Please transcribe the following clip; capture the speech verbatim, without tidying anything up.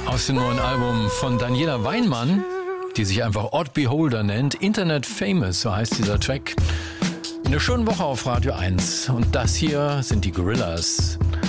Aus dem neuen Album von Daniela Weinmann, die sich einfach Odd Beholder nennt. Internet Famous, so heißt dieser Track. Eine schöne Woche auf Radio eins. Und das hier sind die Gorillaz.